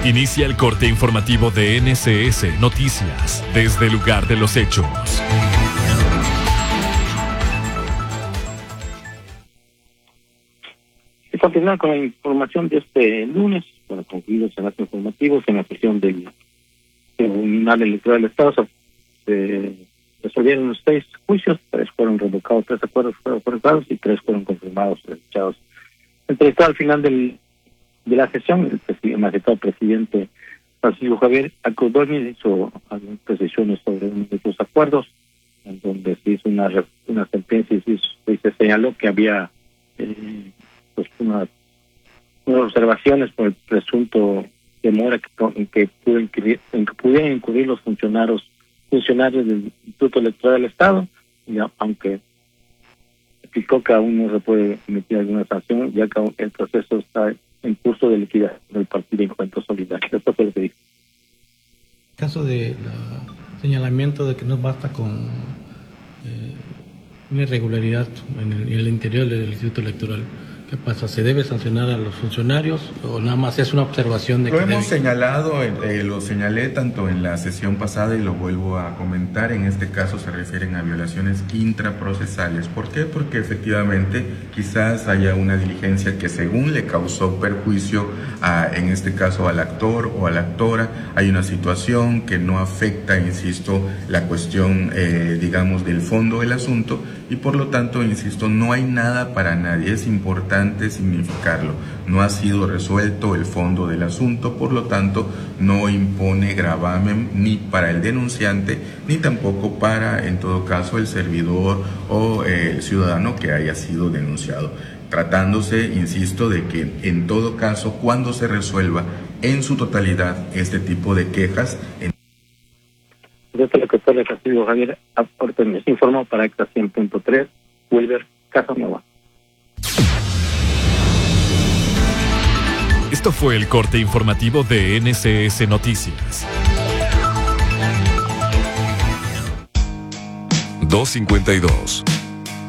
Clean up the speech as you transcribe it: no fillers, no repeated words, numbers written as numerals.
Inicia el corte informativo de NCS Noticias desde el lugar de los hechos. Y continuar con la información de este lunes, para concluir los enlaces informativos. En la sesión del Tribunal Electoral del Estado se resolvieron 6 juicios, 3 fueron revocados, 3 acuerdos fueron revocados y 3 fueron confirmados, desechados. Entrevistado al final de la sesión, el magistrado presidente Francisco Javier Acordóñez hizo algunas precisiones sobre uno de estos acuerdos, en donde se hizo una sentencia y se señaló que había unas observaciones por el presunto demora en que pudieran incurrir los funcionarios del Instituto Electoral del Estado, aunque explicó que aún no se puede emitir alguna sanción, ya que el proceso está en curso de liquidación del Partido Encuentro Solidario. Esto fue lo que dijo. En caso de señalamiento de que no basta con una irregularidad en el interior del Instituto Electoral, ¿qué pasa? ¿Se debe sancionar a los funcionarios o nada más es una observación de que hemos señalado, lo señalé tanto en la sesión pasada y lo vuelvo a comentar? En este caso se refieren a violaciones intraprocesales. ¿Por qué? Porque efectivamente quizás haya una diligencia que según le causó perjuicio en este caso al actor o a la actora, hay una situación que no afecta, insisto, la cuestión digamos del fondo del asunto, y por lo tanto, insisto, no hay nada para nadie. Es importante significarlo. No ha sido resuelto el fondo del asunto, por lo tanto, no impone gravamen ni para el denunciante, ni tampoco para, en todo caso, el servidor o el ciudadano que haya sido denunciado. Tratándose, insisto, de que en todo caso, cuando se resuelva en su totalidad este tipo de quejas, Desde el secretario de Castillo Javier Aporte nos informó para Extra 100.3, Wilber Casanova. Esto fue el corte informativo de NCS Noticias. 2:52